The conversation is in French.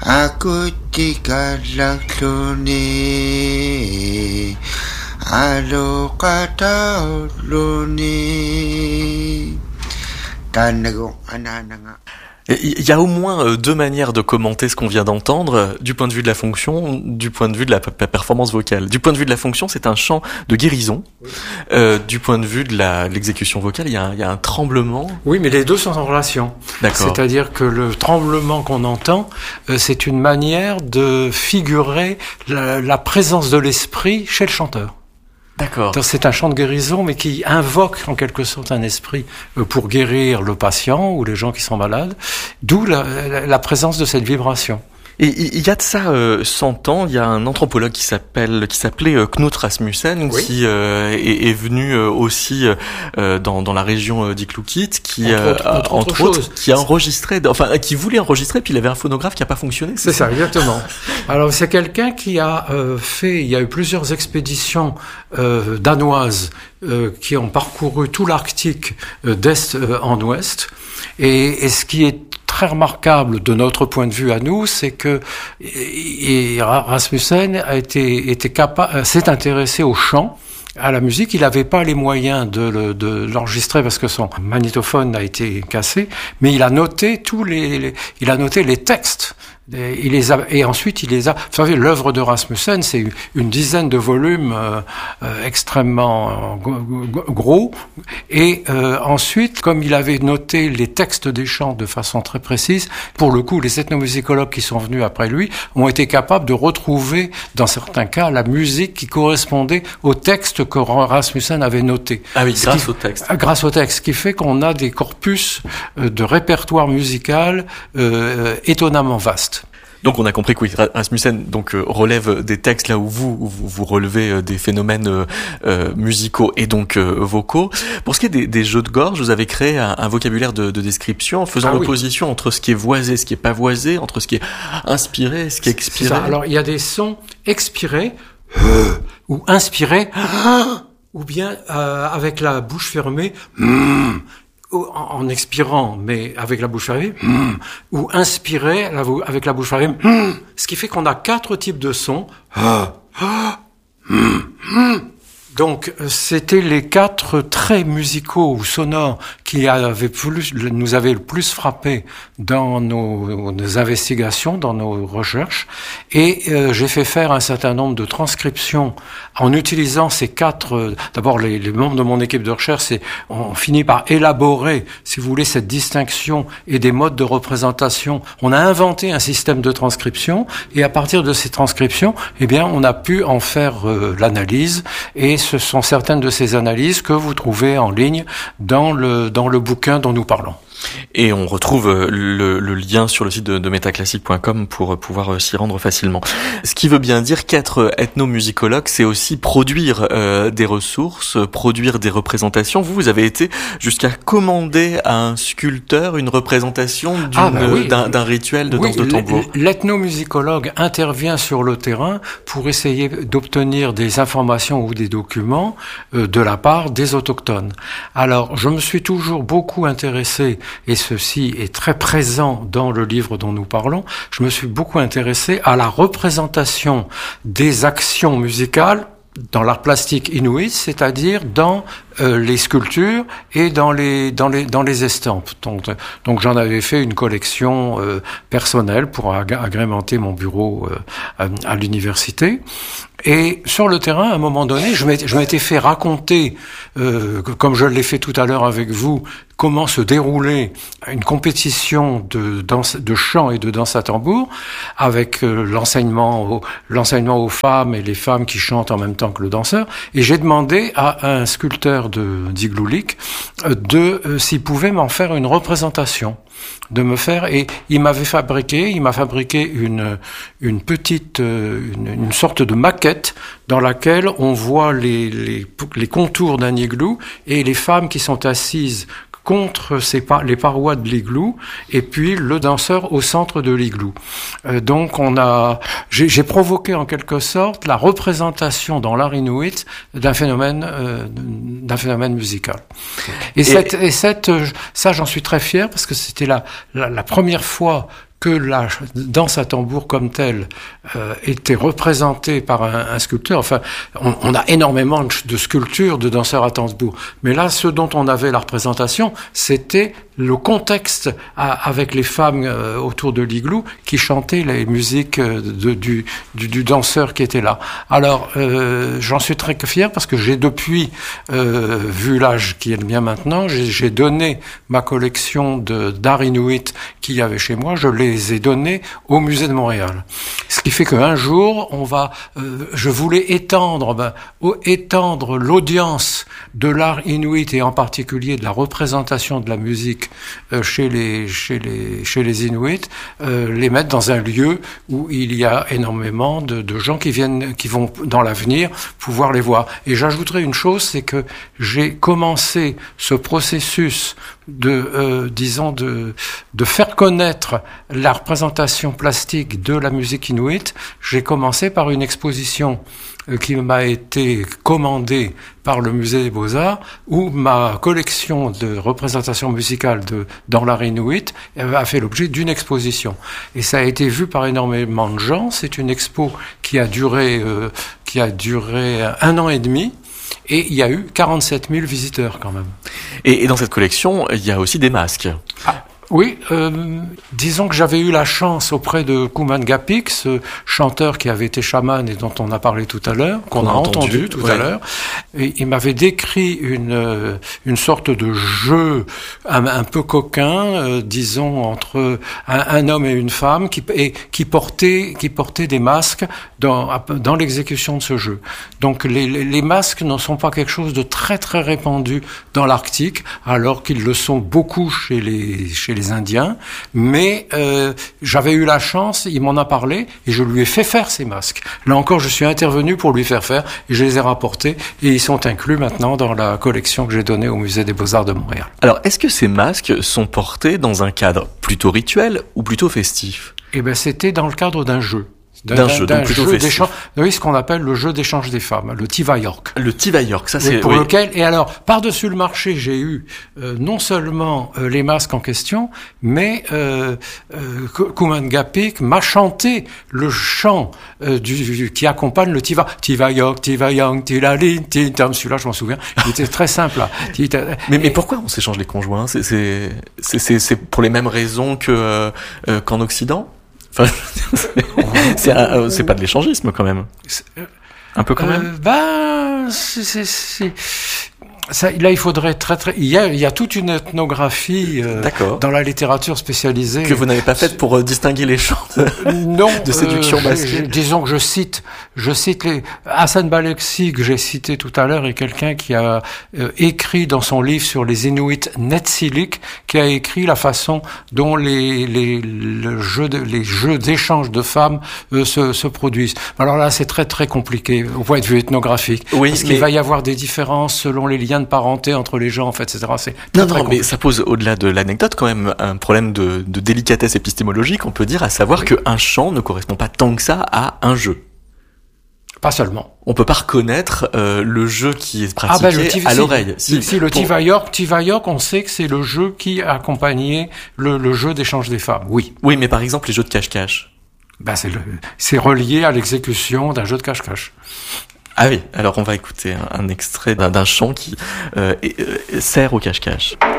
Aku tigalakuni alo katauluni tanagong anananga. Il y a au moins deux manières de commenter ce qu'on vient d'entendre, du point de vue de la fonction, du point de vue de la performance vocale. Du point de vue de la fonction, c'est un chant de guérison. Du point de vue de l'exécution vocale, il y a un tremblement. Oui, mais les deux sont en relation. D'accord. C'est-à-dire que le tremblement qu'on entend, c'est une manière de figurer la présence de l'esprit chez le chanteur. D'accord. Donc, c'est un chant de guérison, mais qui invoque en quelque sorte un esprit pour guérir le patient ou les gens qui sont malades, d'où la présence de cette vibration. Et il y a de ça 100 ans, il y a un anthropologue qui s'appelait Knut Rasmussen, oui, qui est venu aussi dans la région d'Iqaluit, qui entre autres qui a enregistré, enfin qui voulait enregistrer, puis il avait un phonographe qui a pas fonctionné. C'est ça, exactement. Alors c'est quelqu'un qui a il y a eu plusieurs expéditions danoises qui ont parcouru tout l'Arctique d'est en ouest, et ce qui est très remarquable de notre point de vue à nous, c'est que Rasmussen s'est intéressé au chant, à la musique. Il n'avait pas les moyens de l'enregistrer parce que son magnétophone a été cassé, mais il a noté les textes. Et ensuite il les a. Vous savez, l'œuvre de Rasmussen, c'est une dizaine de volumes extrêmement gros. Et ensuite, comme il avait noté les textes des chants de façon très précise, pour le coup, les ethnomusicologues qui sont venus après lui ont été capables de retrouver, dans certains cas, la musique qui correspondait au texte que Rasmussen avait noté. Ah oui, grâce au texte. Grâce au texte, ce qui fait qu'on a des corpus de répertoire musical étonnamment vastes. Donc on a compris que oui, Rasmussen relève des textes là où vous relevez des phénomènes musicaux et donc vocaux. Pour ce qui est des jeux de gorge, vous avez créé un vocabulaire de description en faisant l'opposition entre ce qui est voisé, ce qui est pas voisé, entre ce qui est inspiré et ce qui est expiré. C'est ça. Alors il y a des sons expirés ou inspirés ou bien avec la bouche fermée. En expirant, mais avec la bouche fermée, ou inspirer avec la bouche fermée, ce qui fait qu'on a 4 types de sons. Donc, c'était les 4 traits musicaux ou sonores qui nous avaient le plus frappé dans nos investigations, dans nos recherches. Et j'ai fait faire un certain nombre de transcriptions en utilisant ces 4... D'abord, les membres de mon équipe de recherche, on finit par élaborer, si vous voulez, cette distinction et des modes de représentation. On a inventé un système de transcription, et à partir de ces transcriptions, eh bien, on a pu en faire l'analyse, et ce sont certaines de ces analyses que vous trouvez en ligne dans le bouquin dont nous parlons. Et on retrouve le lien sur le site de metaclassique.com pour pouvoir s'y rendre facilement. Ce qui veut bien dire qu'être ethnomusicologue, c'est aussi produire des ressources, produire des représentations. Vous avez été jusqu'à commander à un sculpteur une représentation d'un rituel de danse de tambour. L'ethnomusicologue intervient sur le terrain pour essayer d'obtenir des informations ou des documents de la part des autochtones. Alors, je me suis toujours beaucoup intéressé, et ceci est très présent dans le livre dont nous parlons, je me suis beaucoup intéressé à la représentation des actions musicales dans l'art plastique inuit, c'est-à-dire dans les sculptures et dans les estampes. Donc j'en avais fait une collection personnelle pour agrémenter mon bureau à l'université. Et sur le terrain, à un moment donné, je m'étais fait raconter, comme je l'ai fait tout à l'heure avec vous, comment se déroulait une compétition de chant et de danse à tambour, avec l'enseignement aux femmes et les femmes qui chantent en même temps que le danseur. Et j'ai demandé à un sculpteur d'Iqaluit s'il pouvait m'en faire une représentation. Et il m'a fabriqué une petite une sorte de maquette dans laquelle on voit les contours d'un igloo et les femmes qui sont assises contre les parois de l'igloo et puis le danseur au centre de l'igloo. Donc j'ai provoqué en quelque sorte la représentation dans l'art inuit d'un phénomène musical. Ça j'en suis très fier parce que c'était la première fois que la danse à tambour comme telle était représentée par un sculpteur. Enfin, on a énormément de sculptures de danseurs à tambour. Mais là, ce dont on avait la représentation, c'était le contexte avec les femmes autour de l'igloo qui chantaient les musiques du danseur qui était là. Alors, j'en suis très fier parce que j'ai depuis, vu l'âge qui est le mien maintenant, j'ai donné ma collection d'art inuit qu'il y avait chez moi, je les ai donnés au musée de Montréal. Ce qui fait qu'un jour, je voulais étendre l'audience de l'art inuit et en particulier de la représentation de la musique chez les Inuits, les mettre dans un lieu où il y a énormément de gens qui vont dans l'avenir pouvoir les voir. Et j'ajouterai une chose, c'est que j'ai commencé ce processus de faire connaître la représentation plastique de la musique inuit. J'ai commencé par une exposition qui m'a été commandée par le Musée des Beaux-Arts, où ma collection de représentations musicales dans l'art inuit a fait l'objet d'une exposition. Et ça a été vu par énormément de gens. C'est une expo qui a duré 1 an et demi. Et il y a eu 47 000 visiteurs quand même. Et dans cette collection, il y a aussi des masques. Oui, disons que j'avais eu la chance auprès de Kuman Gapik, ce chanteur qui avait été chaman et dont on a parlé tout à l'heure, qu'on a entendu tout à l'heure. Et il m'avait décrit une sorte de jeu un peu coquin, disons, entre un homme et une femme qui portait des masques dans l'exécution de ce jeu. Donc les masques ne sont pas quelque chose de très très répandu dans l'Arctique, alors qu'ils le sont beaucoup chez les Indiens, mais j'avais eu la chance, il m'en a parlé, et je lui ai fait faire ces masques. Là encore, je suis intervenu pour lui faire faire, et je les ai rapportés, et ils sont inclus maintenant dans la collection que j'ai donnée au Musée des Beaux-Arts de Montréal. Alors, est-ce que ces masques sont portés dans un cadre plutôt rituel ou plutôt festif ? Eh ben, c'était dans le cadre d'un jeu. D'un jeu d'échange. Oui, ce qu'on appelle le jeu d'échange des femmes, le Tivayok. Le Tivayok, ça c'est... Pour lequel, et alors, par-dessus le marché, j'ai eu non seulement les masques en question, mais Kuman Gapik m'a chanté le chant qui accompagne le Tivayok, Tivayok, Tilalin, Tintam. Celui-là, je m'en souviens, il était très simple. Là. Mais pourquoi on s'échange les conjoints ? C'est pour les mêmes raisons qu'en Occident ? Enfin, c'est pas de l'échangisme quand même. Un peu quand même. Là, il faudrait il y a toute une ethnographie dans la littérature spécialisée que vous n'avez pas faite pour distinguer les chants de séduction masquée. Disons que je cite les Hassan Baleksi que j'ai cité tout à l'heure est quelqu'un qui a écrit dans son livre sur les Inuits Netsilik, qui a écrit la façon dont les jeux d'échange de femmes se produisent. Alors là, c'est très très compliqué au point de vue ethnographique, parce qu'il va y avoir des différences selon les liens de parenté entre les gens, en fait, etc. C'est très mais ça pose, au-delà de l'anecdote, quand même, un problème de délicatesse épistémologique, on peut dire, à savoir qu'un chant ne correspond pas tant que ça à un jeu. Pas seulement. On peut pas reconnaître le jeu qui est pratiqué à l'oreille. Si le Tivayok, on sait que c'est le jeu qui accompagnait le jeu d'échange des femmes. Oui. Oui, mais par exemple, les jeux de cache-cache. C'est relié à l'exécution d'un jeu de cache-cache. Ah oui, alors on va écouter un extrait d'un chant qui sert au cache-cache.